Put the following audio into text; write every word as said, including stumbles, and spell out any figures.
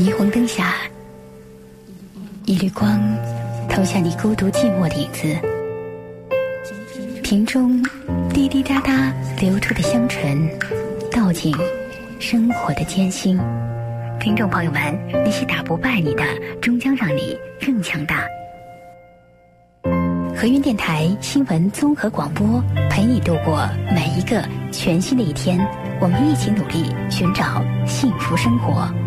霓虹灯下，一缕光投下你孤独寂寞的影子，瓶中滴滴答答流出的香醇，道尽生活的艰辛。听众朋友们，那些打不败你的，终将让你更强大。和云电台新闻综合广播，陪你度过每一个全新的一天。我们一起努力，寻找幸福生活。